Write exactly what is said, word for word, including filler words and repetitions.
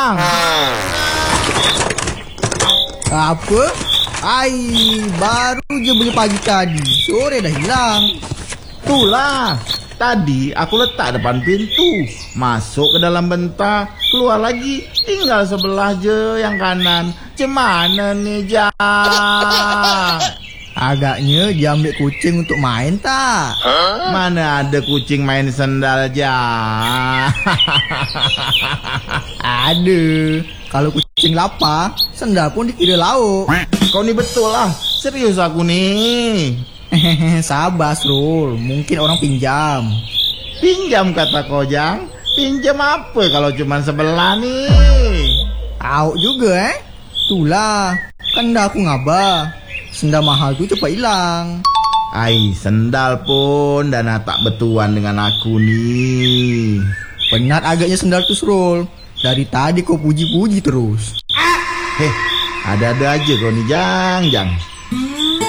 Apa? Ai, baru je beli pagi tadi, sore dah hilang. Itulah, tadi aku letak depan pintu, masuk ke dalam bentar, keluar lagi, tinggal sebelah je yang kanan. Cemana nih, Jang? Agaknya dia ambil kucing untuk main tak? Huh? Mana ada kucing main sendal, Jang? Ada. Kalau kucing lapar, sendal pun dikira lauk. Kau ni betul lah, serius aku nih. Sabar, Srul, mungkin orang pinjam. Pinjam kata kau, Jang? Pinjam apa kalau cuma sebelah nih? Tahu juga eh. Itulah, kan dah aku ngabar. Sendal mahal tu cepat hilang. Ai, sendal pun Dana tak betuan dengan aku nih. Penat agaknya sendal tu, Srul. Dari tadi kau puji-puji terus. Heh, ada-ada aja kau nih, Jang, Jang.